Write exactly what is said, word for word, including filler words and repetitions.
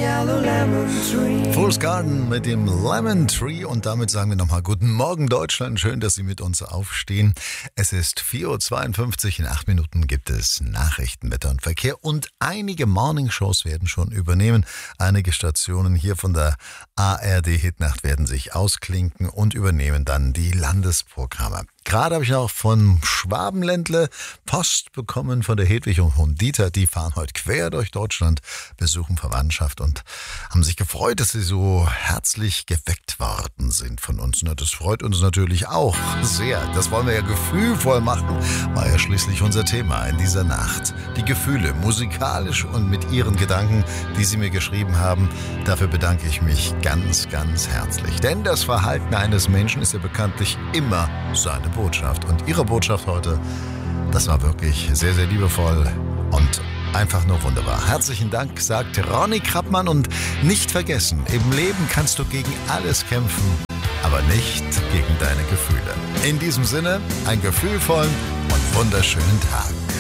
Fool's Garden mit dem Lemon Tree und damit sagen wir nochmal Guten Morgen Deutschland, schön, dass Sie mit uns aufstehen. Es ist vier Uhr zweiundfünfzig, in acht Minuten gibt es Nachrichten, Wetter und Verkehr und einige Morningshows werden schon übernehmen. Einige Stationen hier von der A R D Hitnacht werden sich ausklinken und übernehmen dann die Landesprogramme. Gerade habe ich auch von Schwabenländle Post bekommen von der Hedwig und von Dieter. Die fahren heute quer durch Deutschland, besuchen Verwandtschaft und haben sich gefreut, dass sie so herzlich geweckt worden sind von uns. Na, das freut uns natürlich auch sehr. Das wollen wir ja gefühlvoll machen, war ja schließlich unser Thema in dieser Nacht. Die Gefühle, musikalisch und mit ihren Gedanken, die sie mir geschrieben haben. Dafür bedanke ich mich ganz, ganz herzlich. Denn das Verhalten eines Menschen ist ja bekanntlich immer seine Botschaft. Und Ihre Botschaft heute, das war wirklich sehr, sehr liebevoll und einfach nur wunderbar. Herzlichen Dank, sagt Ronny Krappmann. Und nicht vergessen, im Leben kannst du gegen alles kämpfen, aber nicht gegen deine Gefühle. In diesem Sinne, einen gefühlvollen und wunderschönen Tag.